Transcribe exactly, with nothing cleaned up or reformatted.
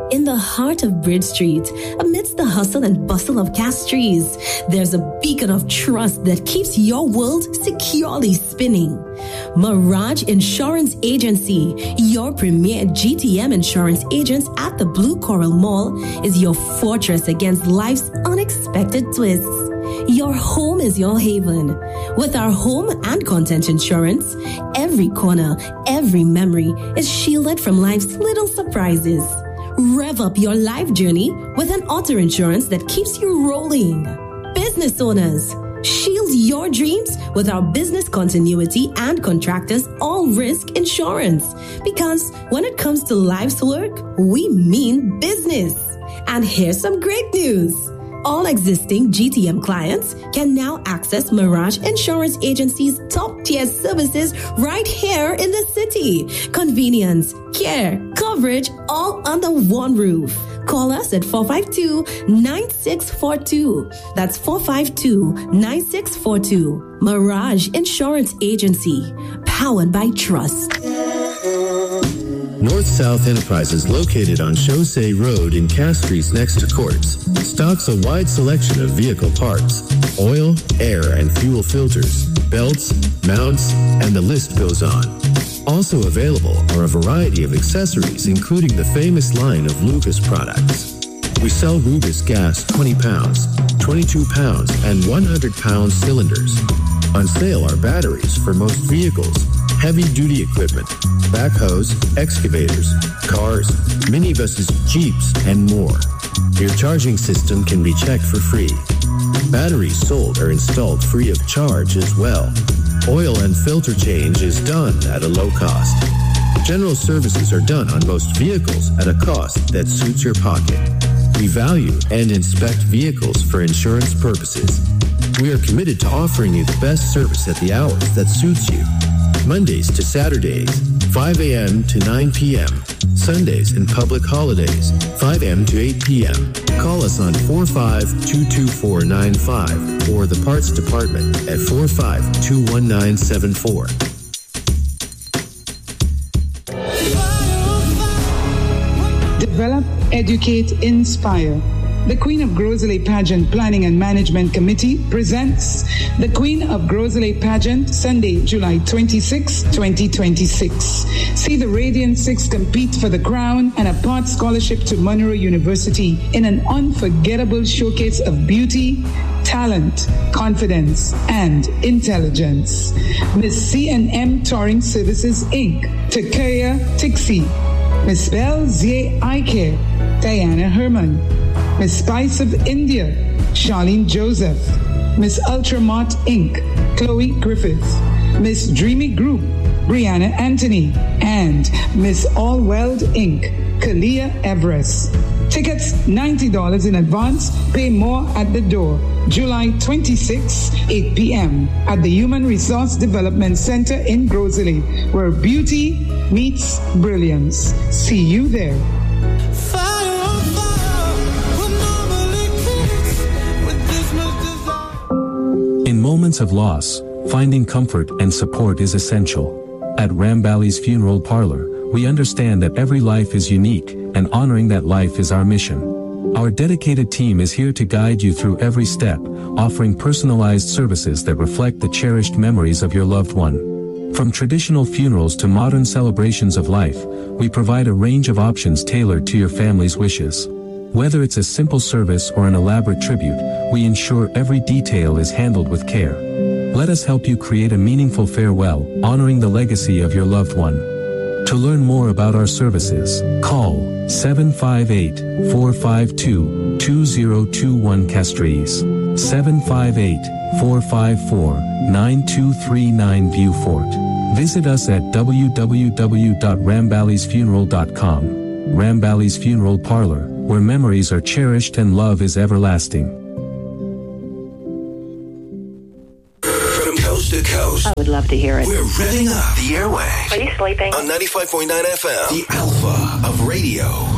In the heart of Bridge Street, amidst the hustle and bustle of Castries, there's a beacon of trust that keeps your world securely spinning. Mirage Insurance Agency, your premier G T M insurance agents at the Blue Coral Mall, is your fortress against life's unexpected twists. Your home is your haven. With our home and content insurance, every corner, every memory is shielded from life's little surprises. Rev up your life journey with an auto insurance that keeps you rolling. Business owners, shield your dreams with our business continuity and contractors all risk insurance. Because when it comes to life's work, we mean business. And here's some great news. All existing G T M clients can now access Mirage Insurance Agency's top-tier services right here in the city. Convenience, care, coverage, all under one roof. Call us at four five two, nine six four two. That's four five two, nine six four two. Mirage Insurance Agency, powered by trust. North-South Enterprises, located on Chaussee Road in Castries next to Courts, stocks a wide selection of vehicle parts, oil, air, and fuel filters, belts, mounts, and the list goes on. Also available are a variety of accessories, including the famous line of Lucas products. We sell Rubis gas twenty pounds, twenty-two pounds, and one hundred pound cylinders. On sale are batteries for most vehicles, heavy-duty equipment, backhoes, excavators, cars, minibuses, Jeeps, and more. Your charging system can be checked for free. Batteries sold are installed free of charge as well. Oil and filter change is done at a low cost. General services are done on most vehicles at a cost that suits your pocket. We value and inspect vehicles for insurance purposes. We are committed to offering you the best service at the hours that suits you. Mondays to Saturdays, five a.m. to nine p.m. Sundays and public holidays, five a.m. to eight p.m. Call us on four five two two four nine five or the parts department at four five two one nine seven four. Develop, educate, inspire. The Queen of Grosley Pageant Planning and Management Committee presents the Queen of Grosley Pageant, Sunday, July twenty-sixth, twenty twenty-six. See the Radiant Six compete for the crown and a part scholarship to Monroe University in an unforgettable showcase of beauty, talent, confidence, and intelligence. Miss C and M Touring Services, Incorporated, Takaya Tixi, Miss Belle Zie Eye Care, Diana Herman, Miss Spice of India, Charlene Joseph, Miss Ultramart Incorporated, Chloe Griffith, Miss Dreamy Group, Brianna Anthony, and Miss Allweld Incorporated, Kalia Everest. Tickets ninety dollars in advance, pay more at the door. July twenty-sixth, eight p.m. at the Human Resource Development Center in Grosley, where beauty meets brilliance. See you there. In moments of loss, finding comfort and support is essential. At Rambally's Funeral Parlor, we understand that every life is unique, and honoring that life is our mission. Our dedicated team is here to guide you through every step, offering personalized services that reflect the cherished memories of your loved one. From traditional funerals to modern celebrations of life, we provide a range of options tailored to your family's wishes. Whether it's a simple service or an elaborate tribute, we ensure every detail is handled with care. Let us help you create a meaningful farewell, honoring the legacy of your loved one. To learn more about our services, call seven five eight, four five two, two zero two one Castries, seven five eight, four five four, nine two three nine Viewfort. Visit us at w w w dot ramballys funeral dot com. Rambally's Funeral Parlor, where memories are cherished and love is everlasting. To coast. I would love to hear it. We're revving up the airwaves. Are you sleeping? On ninety-five point nine F M, the Alpha of Radio.